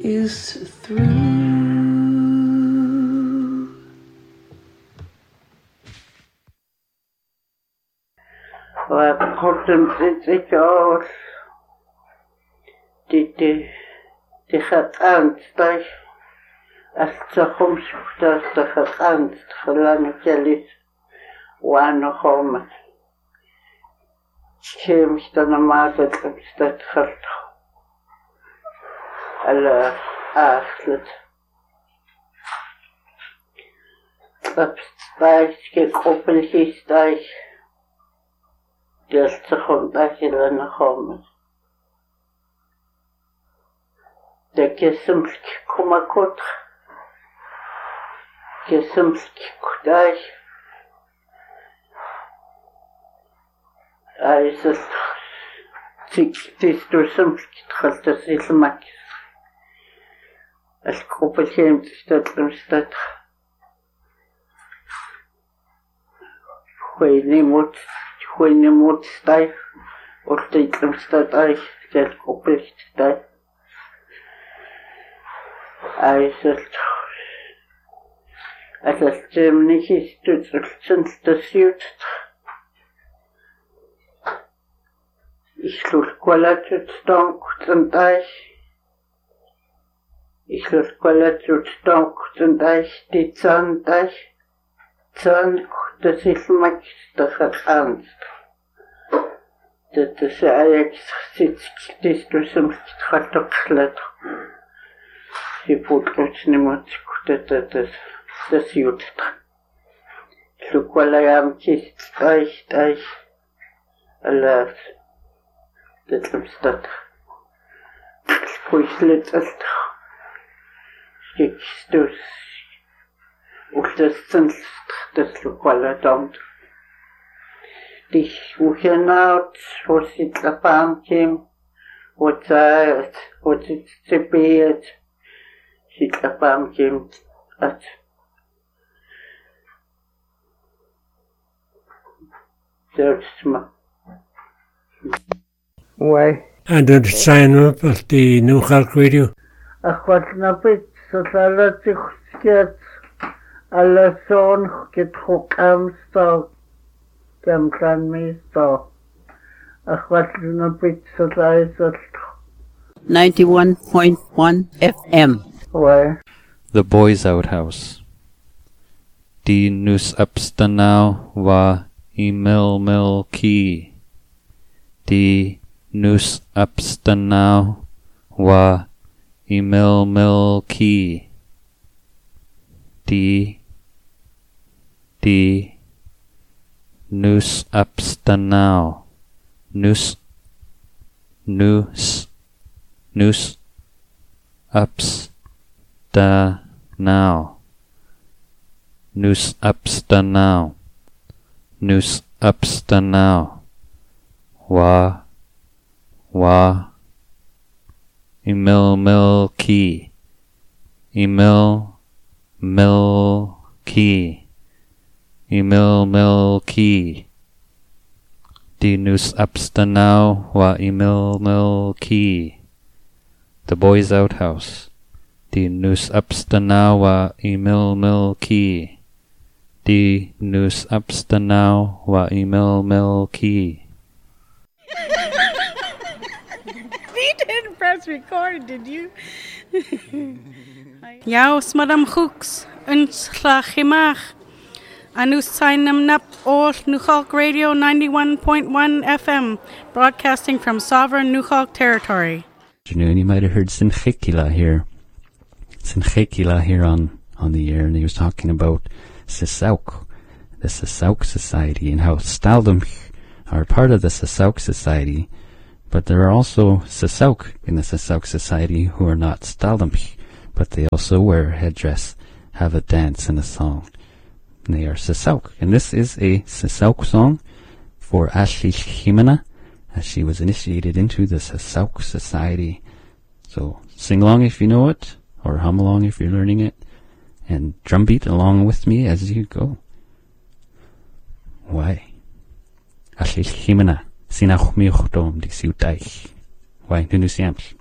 is through. Wat komt dit ik aus? Die gaat aanstaan. Als ze komt, dat ze gaat aanstaan. Gelang jullie waan komen. Keem ik dan normaal dat gaat. Alle achtlet. Dat is gekoppeld dat dat ze gewoon dat je dan komen. De kesemsk komakot. Kesemsk kudai. Is het tistursemsk gaat dat is makjes. Als koppeltje staat er staat. Goeie moet staan. Of dit er staat uit. Dat koppeltje staat. Is het. Als het niet is, doet het sinds de zuid. Ich sluch kwalatut stank ten dag. Ich sluch kwalatut stank ten dag. Die zandag. Zank, dat is machtig angst. Dat is eigenlijk zit, dit dus een gaat ook slet. Je voelt het niet meer, dat is juist. Sluch kwalatut dag. Alas. Dat is dat. Spoislet ist. Ich dus. Und das sind das lokale Damt. Dich wohin out, wo sie la Bahn kim, wo sie zebiert, sie la Bahn kim, at. Selbst mal. Why? And did sign up at the New York Radio? Ach, wat napit, so alle zich schiet, alle zo'n getrok Amstag, dem kan meestal. Ach, wat napit, so is het. 91.1 FM. Why? The Boys Outhouse. Die nus abstanau wa imel ki. Die nus abstanau wa imel ki. Die nus abstanau. Nus abstanau. Nus abstanau. Nus abstanau. Wa imel ki. Imel ki. Imel ki. Die nus abstanau wa imel ki. The Boys Outhouse. Die nus abstanau wa imel ki. Die nus abstanau wa imel ki. You didn't press record, did you? Jaus, Madame Hooks, uns slachimach. Anus sainam nap or Nuxalk Radio 91.1 FM, broadcasting from sovereign Nuxalk territory. Afternoon, you might have heard Sinchekila here. Sinchekila here on the air, and he was talking about Sisauk, the Sisauk Society, and how Staldamch are part of the Sisauk Society, but there are also Sisauk in the Sisauk Society who are not Staldamch, but they also wear a headdress, have a dance and a song. And they are Sisauk. And this is a Sisauk song for Ashley Jimena, as she was initiated into the Sisauk Society. So sing along if you know it, or hum along if you're learning it, and drumbeat along with me as you go. Why? Ashley Jimena, sinach miuchtom di siutaich. Why, nunu siamch.